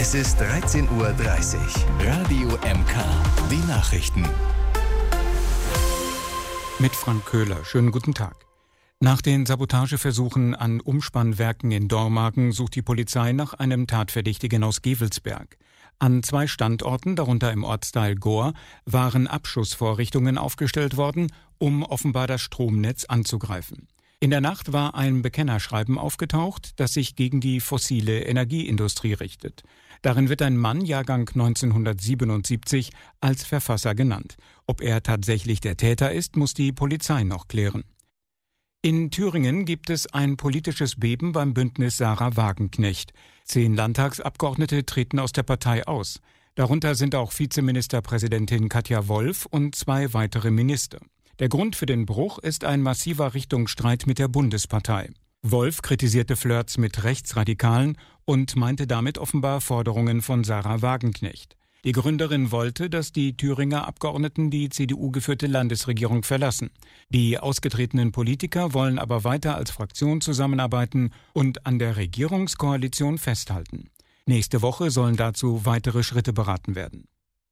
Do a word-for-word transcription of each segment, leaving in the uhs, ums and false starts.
Es ist dreizehn Uhr dreißig. Radio M K, die Nachrichten. Mit Frank Köhler. Schönen guten Tag. Nach den Sabotageversuchen an Umspannwerken in Dormagen sucht die Polizei nach einem Tatverdächtigen aus Gevelsberg. An zwei Standorten, darunter im Ortsteil Gohr, waren Abschussvorrichtungen aufgestellt worden, um offenbar das Stromnetz anzugreifen. In der Nacht war ein Bekennerschreiben aufgetaucht, das sich gegen die fossile Energieindustrie richtet. Darin wird ein Mann, Jahrgang neunzehnhundertsiebenundsiebzig, als Verfasser genannt. Ob er tatsächlich der Täter ist, muss die Polizei noch klären. In Thüringen gibt es ein politisches Beben beim Bündnis Sarah Wagenknecht. Zehn Landtagsabgeordnete treten aus der Partei aus. Darunter sind auch Vizeministerpräsidentin Katja Wolf und zwei weitere Minister. Der Grund für den Bruch ist ein massiver Richtungsstreit mit der Bundespartei. Wolf kritisierte Flirts mit Rechtsradikalen und meinte damit offenbar Forderungen von Sarah Wagenknecht. Die Gründerin wollte, dass die Thüringer Abgeordneten die C D U-geführte Landesregierung verlassen. Die ausgetretenen Politiker wollen aber weiter als Fraktion zusammenarbeiten und an der Regierungskoalition festhalten. Nächste Woche sollen dazu weitere Schritte beraten werden.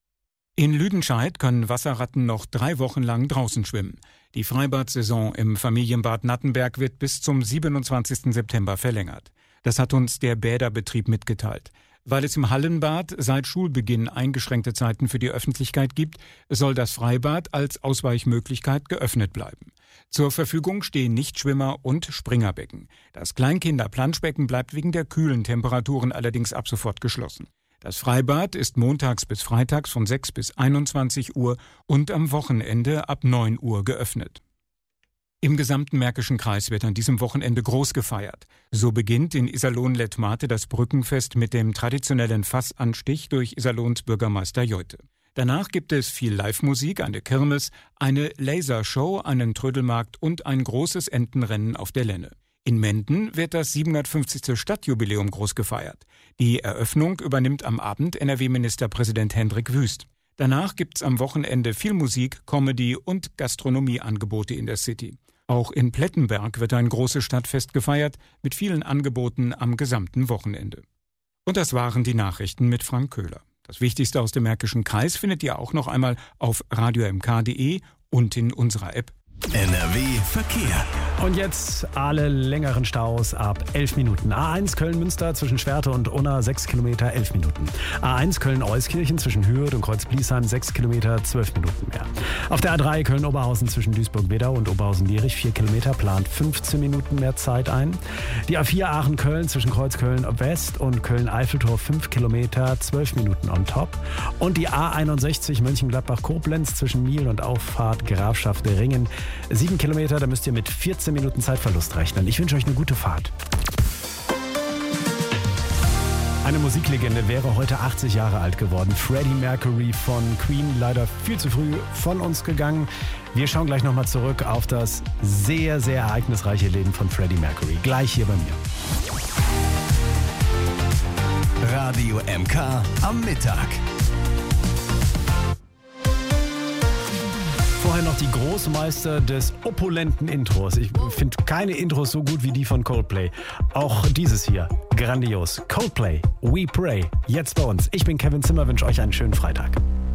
In Lüdenscheid können Wasserratten noch drei Wochen lang draußen schwimmen. Die Freibad-Saison im Familienbad Nattenberg wird bis zum siebenundzwanzigsten September verlängert. Das hat uns der Bäderbetrieb mitgeteilt. Weil es im Hallenbad seit Schulbeginn eingeschränkte Zeiten für die Öffentlichkeit gibt, soll das Freibad als Ausweichmöglichkeit geöffnet bleiben. Zur Verfügung stehen Nichtschwimmer und Springerbecken. Das Kleinkinder-Planschbecken bleibt wegen der kühlen Temperaturen allerdings ab sofort geschlossen. Das Freibad ist montags bis freitags von sechs bis einundzwanzig Uhr und am Wochenende ab neun Uhr geöffnet. Im gesamten Märkischen Kreis wird an diesem Wochenende groß gefeiert. So beginnt in Iserlohn-Lettmate das Brückenfest mit dem traditionellen Fassanstich durch Iserlohns Bürgermeister Joite. Danach gibt es viel Live-Musik, eine Kirmes, eine Lasershow, einen Trödelmarkt und ein großes Entenrennen auf der Lenne. In Menden wird das siebenhundertfünfzigste Stadtjubiläum groß gefeiert. Die Eröffnung übernimmt am Abend N R W-Ministerpräsident Hendrik Wüst. Danach gibt's am Wochenende viel Musik, Comedy und Gastronomieangebote in der City. Auch in Plettenberg wird ein großes Stadtfest gefeiert, mit vielen Angeboten am gesamten Wochenende. Und das waren die Nachrichten mit Frank Köhler. Das Wichtigste aus dem Märkischen Kreis findet ihr auch noch einmal auf radio m k punkt d e und in unserer App. N R W Verkehr. Und jetzt alle längeren Staus ab elf Minuten. A eins Köln-Münster zwischen Schwerte und Unna sechs Kilometer, elf Minuten. A eins Köln-Euskirchen zwischen Hürth und Kreuz-Bliesheim sechs Kilometer, zwölf Minuten mehr. Auf der A drei Köln-Oberhausen zwischen Duisburg-Wedau und Oberhausen-Lierich vier Kilometer, plant fünfzehn Minuten mehr Zeit ein. Die A vier Aachen-Köln zwischen Kreuzköln-West und Köln-Eiffeltor fünf Kilometer, zwölf Minuten on top. Und die A einundsechzig Mönchengladbach-Koblenz zwischen Miel und Auffahrt Grafschaft Ringen sieben Kilometer, da müsst ihr mit vierzehn Minuten Zeitverlust rechnen. Ich wünsche euch eine gute Fahrt. Eine Musiklegende wäre heute achtzig Jahre alt geworden. Freddie Mercury von Queen, leider viel zu früh von uns gegangen. Wir schauen gleich nochmal zurück auf das sehr, sehr ereignisreiche Leben von Freddie Mercury. Gleich hier bei mir. Radio M K am Mittag. Vorher noch die Großmeister des opulenten Intros. Ich finde keine Intros so gut wie die von Coldplay. Auch dieses hier, grandios. Coldplay, We Pray, jetzt bei uns. Ich bin Kevin Zimmer, wünsche euch einen schönen Freitag.